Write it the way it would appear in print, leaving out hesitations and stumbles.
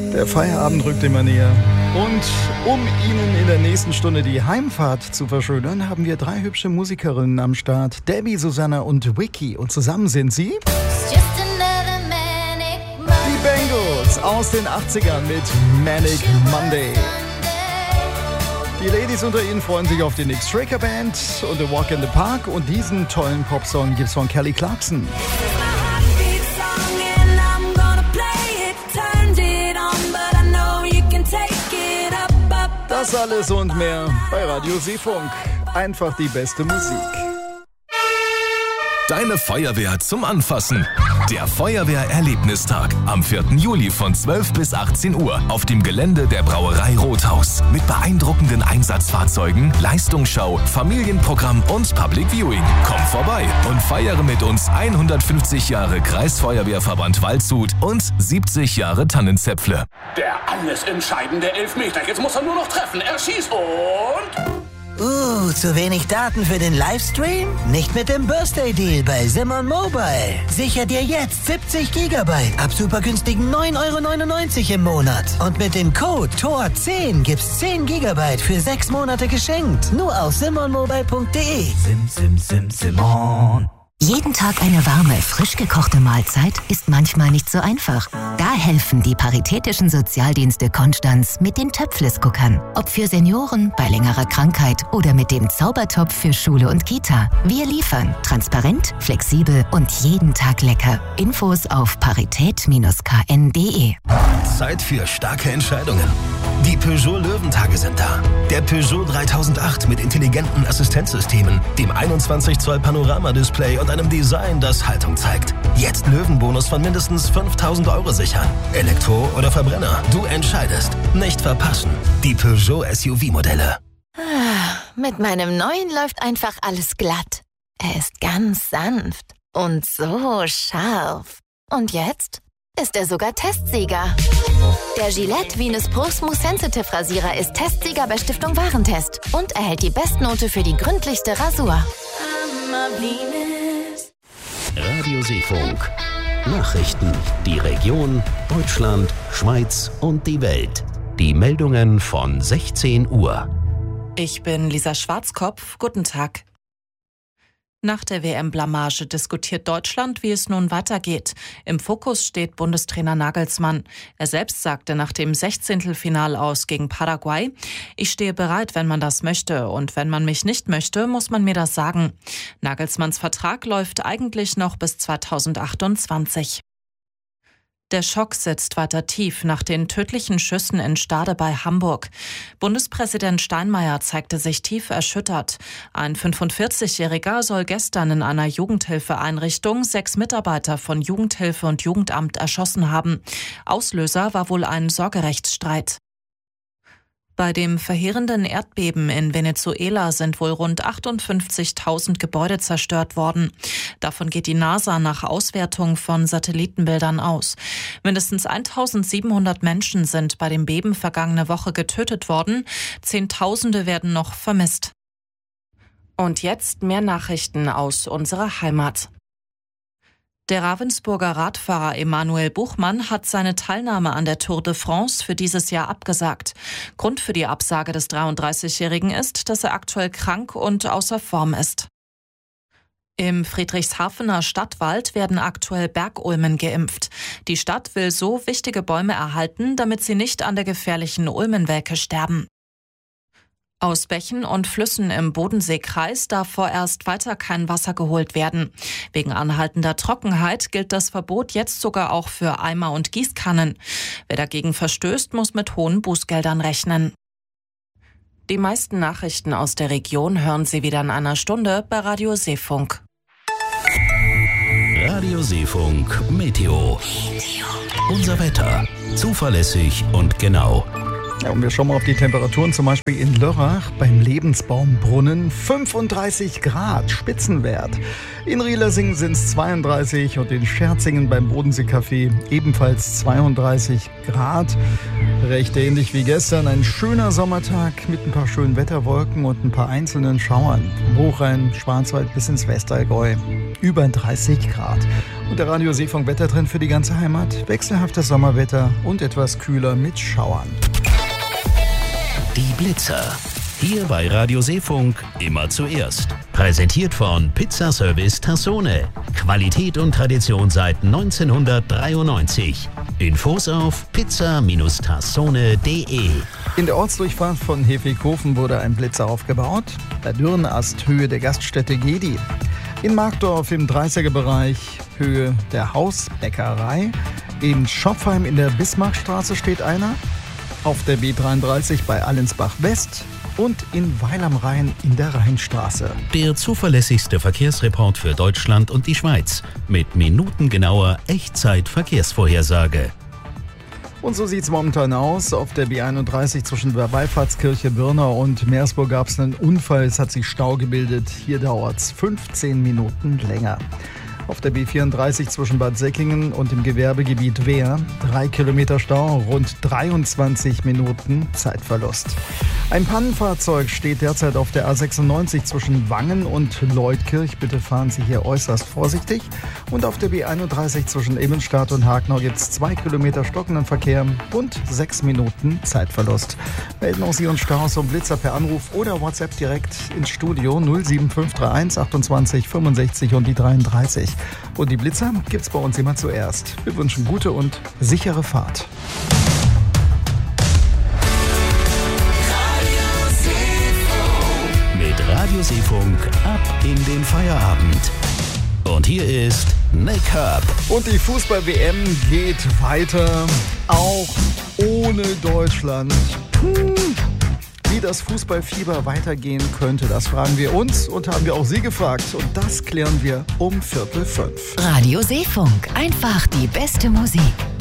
Der Feierabend rückt immer näher. Und um Ihnen in der nächsten Stunde die Heimfahrt zu verschönern, haben wir 3 hübsche Musikerinnen am Start. Debbie, Susanna und Vicky. Und zusammen sind sie die Bangles aus den 80ern mit Manic Monday. Die Ladies unter Ihnen freuen sich auf die Nick Straker Band und The Walk in the Park. Und diesen tollen Popsong gibt's von Kelly Clarkson. Das alles und mehr bei Radio Seefunk. Einfach die beste Musik. Deine Feuerwehr zum Anfassen. Der Feuerwehr-Erlebnistag am 4. Juli von 12 bis 18 Uhr auf dem Gelände der Brauerei Rothaus. Mit beeindruckenden Einsatzfahrzeugen, Leistungsschau, Familienprogramm und Public Viewing. Komm vorbei und feiere mit uns 150 Jahre Kreisfeuerwehrverband Waldshut und 70 Jahre Tannenzäpfle. Der alles entscheidende Elfmeter. Jetzt muss er nur noch treffen. Er schießt und... zu wenig Daten für den Livestream? Nicht mit dem Birthday Deal bei Simon Mobile. Sicher dir jetzt 70 GB ab super günstigen 9,99 € im Monat. Und mit dem Code TOR10 gibt's 10 GB für 6 Monate geschenkt. Nur auf simonmobile.de. Simon. Jeden Tag eine warme, frisch gekochte Mahlzeit ist manchmal nicht so einfach. Da helfen die Paritätischen Sozialdienste Konstanz mit den Töpfles-Guckern. Ob für Senioren, bei längerer Krankheit oder mit dem Zaubertopf für Schule und Kita. Wir liefern transparent, flexibel und jeden Tag lecker. Infos auf parität-kn.de. Zeit für starke Entscheidungen. Die Peugeot Löwentage sind da. Der Peugeot 3008 mit intelligenten Assistenzsystemen, dem 21 Zoll Panoramadisplay und einem Design, das Haltung zeigt. Jetzt Löwenbonus von mindestens 5.000 € sichern. Elektro oder Verbrenner, du entscheidest. Nicht verpassen. Die Peugeot SUV-Modelle. Mit meinem neuen läuft einfach alles glatt. Er ist ganz sanft und so scharf. Und jetzt ist er sogar Testsieger. Der Gillette Venus Pro Smooth Sensitive Rasierer ist Testsieger bei Stiftung Warentest und erhält die Bestnote für die gründlichste Rasur. Radio Seefunk. Nachrichten, die Region, Deutschland, Schweiz und die Welt. Die Meldungen von 16 Uhr. Ich bin Lisa Schwarzkopf. Guten Tag. Nach der WM-Blamage diskutiert Deutschland, wie es nun weitergeht. Im Fokus steht Bundestrainer Nagelsmann. Er selbst sagte nach dem 16-Final-Aus gegen Paraguay: Ich stehe bereit, wenn man das möchte. Und wenn man mich nicht möchte, muss man mir das sagen. Nagelsmanns Vertrag läuft eigentlich noch bis 2028. Der Schock sitzt weiter tief nach den tödlichen Schüssen in Stade bei Hamburg. Bundespräsident Steinmeier zeigte sich tief erschüttert. Ein 45-Jähriger soll gestern in einer Jugendhilfeeinrichtung 6 Mitarbeiter von Jugendhilfe und Jugendamt erschossen haben. Auslöser war wohl ein Sorgerechtsstreit. Bei dem verheerenden Erdbeben in Venezuela sind wohl rund 58.000 Gebäude zerstört worden. Davon geht die NASA nach Auswertung von Satellitenbildern aus. Mindestens 1.700 Menschen sind bei dem Beben vergangene Woche getötet worden. Zehntausende werden noch vermisst. Und jetzt mehr Nachrichten aus unserer Heimat. Der Ravensburger Radfahrer Emanuel Buchmann hat seine Teilnahme an der Tour de France für dieses Jahr abgesagt. Grund für die Absage des 33-Jährigen ist, dass er aktuell krank und außer Form ist. Im Friedrichshafener Stadtwald werden aktuell Bergulmen geimpft. Die Stadt will so wichtige Bäume erhalten, damit sie nicht an der gefährlichen Ulmenwelke sterben. Aus Bächen und Flüssen im Bodenseekreis darf vorerst weiter kein Wasser geholt werden. Wegen anhaltender Trockenheit gilt das Verbot jetzt sogar auch für Eimer und Gießkannen. Wer dagegen verstößt, muss mit hohen Bußgeldern rechnen. Die meisten Nachrichten aus der Region hören Sie wieder in einer Stunde bei Radio Seefunk. Radio Seefunk Meteo. Unser Wetter. Zuverlässig und genau. Ja, und wir schauen mal auf die Temperaturen, zum Beispiel in Lörrach beim Lebensbaumbrunnen 35 Grad Spitzenwert. In Rielersingen sind es 32 und in Scherzingen beim Bodensee-Café ebenfalls 32 Grad. Recht ähnlich wie gestern, ein schöner Sommertag mit ein paar schönen Wetterwolken und ein paar einzelnen Schauern. Hochrhein, Schwarzwald bis ins Westallgäu. Über 30 Grad. Und der Radio Seefunk Wettertrend für die ganze Heimat. Wechselhaftes Sommerwetter und etwas kühler mit Schauern. Die Blitzer. Hier bei Radio Seefunk immer zuerst. Präsentiert von Pizzaservice Tassone. Qualität und Tradition seit 1993. Infos auf pizza-tassone.de. In der Ortsdurchfahrt von Hefighofen wurde ein Blitzer aufgebaut. Bei Dürrenast Höhe der Gaststätte Gedi. In Markdorf im 30er-Bereich Höhe der Hausbäckerei. In Schopfheim in der Bismarckstraße steht einer. Auf der B33 bei Allensbach West und in Weil am Rhein in der Rheinstraße. Der zuverlässigste Verkehrsreport für Deutschland und die Schweiz mit minutengenauer Echtzeit-Verkehrsvorhersage. Und so sieht es momentan aus. Auf der B31 zwischen der Wallfahrtskirche Birna und Meersburg gab es einen Unfall. Es hat sich Stau gebildet. Hier dauert es 15 Minuten länger. Auf der B34 zwischen Bad Säckingen und dem Gewerbegebiet Wehr 3 Kilometer Stau, rund 23 Minuten Zeitverlust. Ein Pannenfahrzeug steht derzeit auf der A96 zwischen Wangen und Leutkirch. Bitte fahren Sie hier äußerst vorsichtig. Und auf der B31 zwischen Immenstadt und Hagenau gibt es 2 Kilometer stockenden Verkehr und 6 Minuten Zeitverlust. Melden auch Sie uns Staus und Blitzer per Anruf oder WhatsApp direkt ins Studio 07531 28 65 und die 33. Und die Blitzer gibt's bei uns immer zuerst. Wir wünschen gute und sichere Fahrt. Mit Radio Seefunk ab in den Feierabend. Und hier ist Nick Hub. Und die Fußball-WM geht weiter, auch ohne Deutschland. Wie das Fußballfieber weitergehen könnte, das fragen wir uns und haben wir auch Sie gefragt. Und das klären wir um 4:45. Radio Seefunk, einfach die beste Musik.